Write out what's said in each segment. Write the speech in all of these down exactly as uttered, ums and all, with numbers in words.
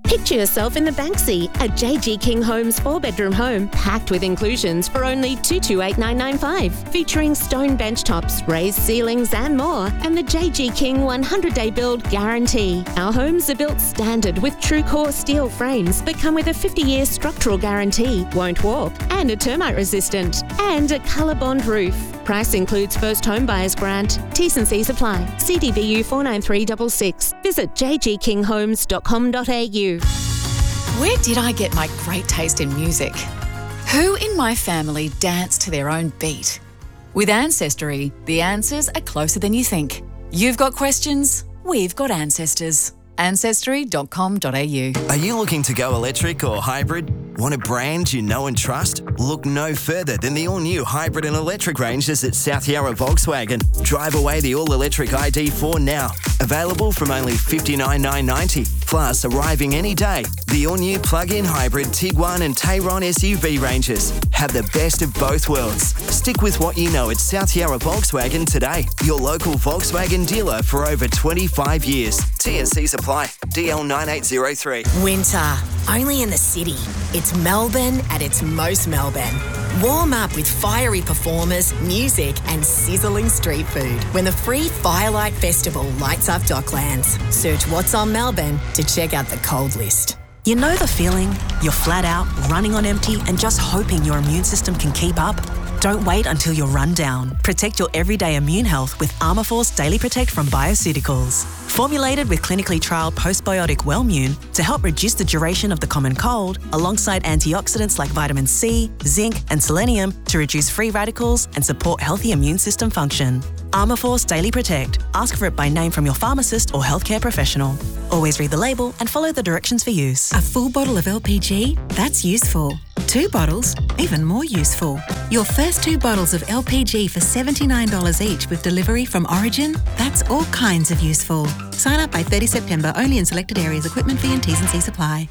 Picture yourself in the Banksy, a J G King Homes four-bedroom home packed with inclusions for only two hundred twenty-eight thousand nine hundred ninety-five dollars, featuring stone bench tops, raised ceilings and more, and the J G King one hundred day build guarantee. Our homes are built standard with true core steel frames that come with a fifty year structural guarantee, won't warp, and are termite resistant, and a colour bond roof. Price includes first home buyers grant. T's and C's apply. C D B U four nine three six six. Visit j g king homes dot com dot a u. Where did I get my great taste in music? Who in my family dance to their own beat? With Ancestry, the answers are closer than you think. You've got questions, we've got ancestors. ancestry dot com dot a u. Are you looking to go electric or hybrid? Want a brand you know and trust? Look no further than the all-new hybrid and electric ranges at South Yarra Volkswagen. Drive away the all-electric I D four now. Available from only fifty-nine thousand nine hundred ninety dollars. Plus, arriving any day, the all-new plug-in hybrid Tiguan and Tayron S U V ranges. Have the best of both worlds. Stick with what you know at South Yarra Volkswagen today. Your local Volkswagen dealer for over twenty-five years. T and C's apply. D L nine eight zero three. Winter, only in the city. It's Melbourne at its most Melbourne. Warm up with fiery performers, music and sizzling street food when the free Firelight Festival lights up Docklands. Search What's on Melbourne to check out the cold list. You know the feeling? You're flat out, running on empty and just hoping your immune system can keep up? Don't wait until you're run down. Protect your everyday immune health with Armourforce Daily Protect from Bioceuticals. Formulated with clinically trialled postbiotic Wellmune to help reduce the duration of the common cold, alongside antioxidants like vitamin C, zinc and selenium to reduce free radicals and support healthy immune system function. Armourforce Daily Protect. Ask for it by name from your pharmacist or healthcare professional. Always read the label and follow the directions for use. A full bottle of L P G? That's useful. Two bottles? Even more useful. Your first two bottles of L P G for seventy-nine dollars each with delivery from Origin? That's all kinds of useful. Sign up by thirtieth September, only in selected areas. Equipment fee and T's and C's apply.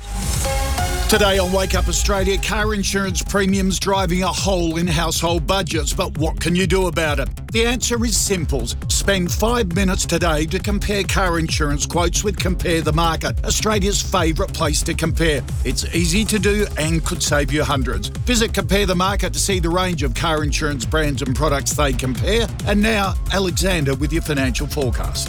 Today on Wake Up Australia, car insurance premiums driving a hole in household budgets. But what can you do about it? The answer is simple. Spend five minutes today to compare car insurance quotes with Compare the Market, Australia's favourite place to compare. It's easy to do and could save you hundreds. Visit Compare the Market to see the range of car insurance brands and products they compare. And now, Alexander with your financial forecast.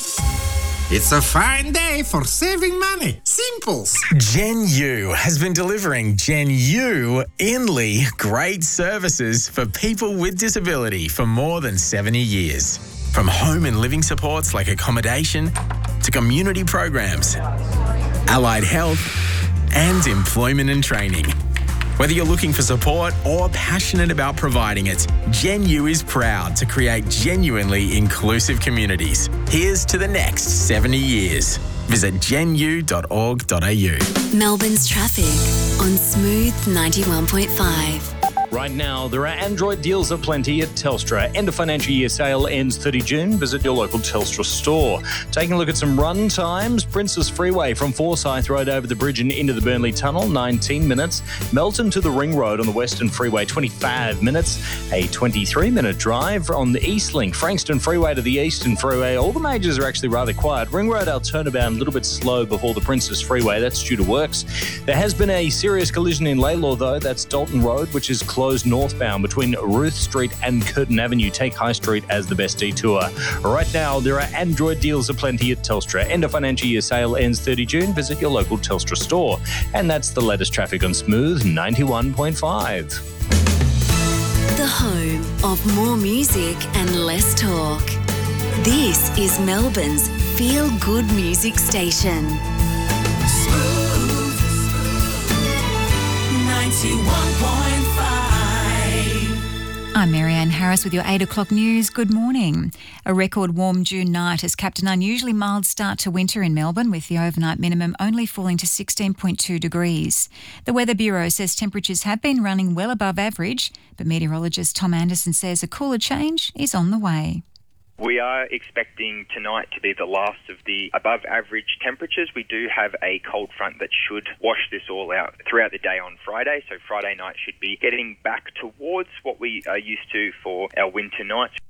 It's a fine day for saving money. Simples. Gen U has been delivering Gen U Inly great services for people with disability for more than seventy years. From home and living supports like accommodation to community programs, allied health and employment and training. Whether you're looking for support or passionate about providing it, Gen U is proud to create genuinely inclusive communities. Here's to the next seventy years. Visit gen u dot org dot a u. Melbourne's traffic on Smooth ninety-one point five. Right now, there are Android deals aplenty at Telstra. End of financial year sale ends thirtieth of June. Visit your local Telstra store. Taking a look at some run times. Princes Freeway from Forsyth Road over the bridge and into the Burnley Tunnel, nineteen minutes. Melton to the Ring Road on the Western Freeway, twenty-five minutes. A twenty-three minute drive on the Eastlink. Frankston Freeway to the Eastern Freeway. All the majors are actually rather quiet. Ring Road, our turnabout, a little bit slow before the Princes Freeway. That's due to works. There has been a serious collision in Laylaw, though. That's Dalton Road, which is closed northbound between Ruth Street and Curtin Avenue. Take High Street as the best detour. Right now, there are Android deals aplenty at Telstra. End of financial year sale ends thirtieth of June. Visit your local Telstra store. And that's the latest traffic on Smooth ninety-one point five. The home of more music and less talk. This is Melbourne's feel-good music station. Smooth ninety-one point five. I'm Marianne Harris with your eight o'clock news. Good morning. A record warm June night has capped an unusually mild start to winter in Melbourne, with the overnight minimum only falling to sixteen point two degrees. The Weather Bureau says temperatures have been running well above average, but meteorologist Tom Anderson says a cooler change is on the way. We are expecting tonight to be the last of the above average temperatures. We do have a cold front that should wash this all out throughout the day on Friday. So Friday night should be getting back towards what we are used to for our winter nights.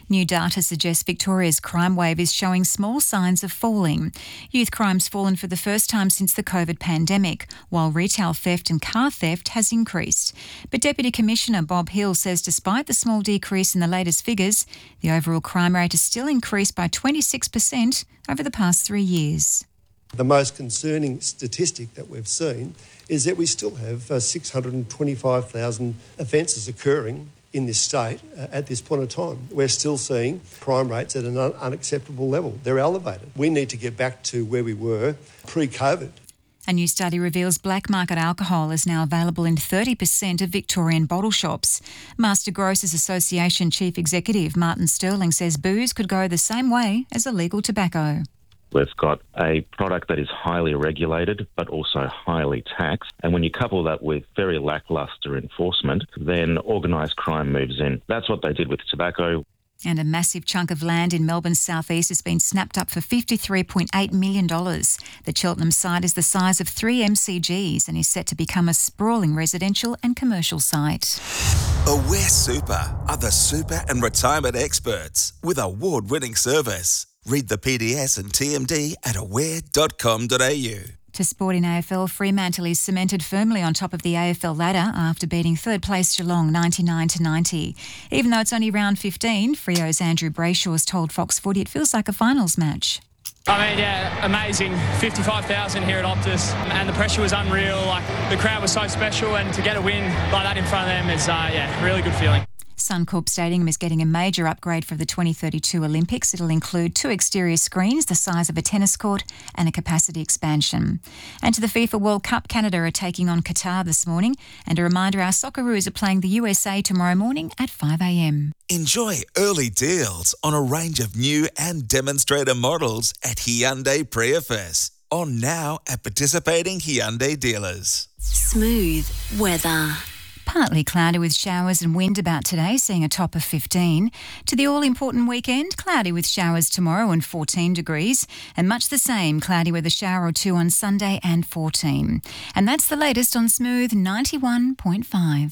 New data suggests Victoria's crime wave is showing small signs of falling. Youth crime's fallen for the first time since the COVID pandemic, while retail theft and car theft has increased. But Deputy Commissioner Bob Hill says despite the small decrease in the latest figures, the overall crime rate has still increased by twenty-six percent over the past three years. The most concerning statistic that we've seen is that we still have uh, six hundred twenty-five thousand offences occurring in this state uh, at this point in time. We're still seeing crime rates at an un- unacceptable level. They're elevated. We need to get back to where we were pre-COVID. A new study reveals black market alcohol is now available in thirty percent of Victorian bottle shops. Master Grocers Association Chief Executive Martin Sterling says booze could go the same way as illegal tobacco. We've got a product that is highly regulated but also highly taxed. And when you couple that with very lacklustre enforcement, then organised crime moves in. That's what they did with tobacco. And a massive chunk of land in Melbourne's southeast has been snapped up for fifty-three point eight million dollars. The Cheltenham site is the size of three M C Gs and is set to become a sprawling residential and commercial site. Aware Super are the super and retirement experts with award-winning service. Read the P D S and T M D at aware dot com dot a u. To sport in A F L, Fremantle is cemented firmly on top of the A F L ladder after beating third place Geelong ninety-nine to ninety. Even though it's only round fifteen, Freo's Andrew Brayshaw's told Fox Footy it feels like a finals match. I mean, yeah, amazing. fifty-five thousand here at Optus, and the pressure was unreal. Like, the crowd was so special, and to get a win like that in front of them is, uh, yeah, really good feeling. Suncorp Stadium is getting a major upgrade for the twenty thirty-two Olympics. It'll include two exterior screens the size of a tennis court and a capacity expansion. And to the FIFA World Cup, Canada are taking on Qatar this morning. And a reminder, our Socceroos are playing the U S A tomorrow morning at five a m. Enjoy early deals on a range of new and demonstrator models at Hyundai Prius. On now at participating Hyundai dealers. Smooth weather. Partly cloudy with showers and wind about today, seeing a top of fifteen. To the all-important weekend, cloudy with showers tomorrow and fourteen degrees, and much the same, cloudy with a shower or two on Sunday and fourteen. And that's the latest on Smooth ninety-one point five.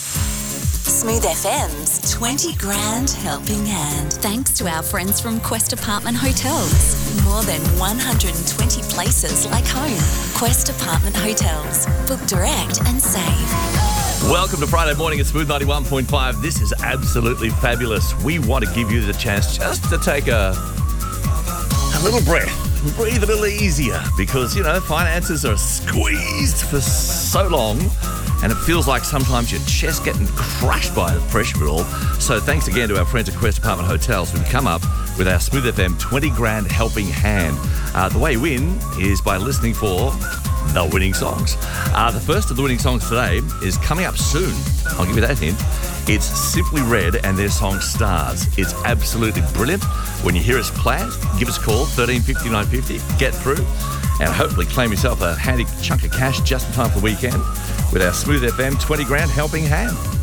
Smooth F M's twenty grand helping hand. Thanks to our friends from Quest Apartment Hotels. More than one hundred twenty places like home. Quest Apartment Hotels. Book direct and save. Welcome to Friday morning at Smooth ninety-one point five. This is absolutely fabulous. We want to give you the chance just to take a, a little breath and breathe a little easier because, you know, finances are squeezed for so long and it feels like sometimes your chest getting crushed by the pressure of it all. So thanks again to our friends at Quest Apartment Hotels who've come up with our Smooth F M twenty grand helping hand. Uh, the way you win is by listening for the winning songs. Uh, the first of the winning songs today is coming up soon. I'll give you that hint. It's Simply Red and their song Stars. It's absolutely brilliant. When you hear us play it, give us a call, thirteen fifty, nine fifty, get through, and hopefully claim yourself a handy chunk of cash just in time for the weekend with our Smooth F M twenty grand helping hand.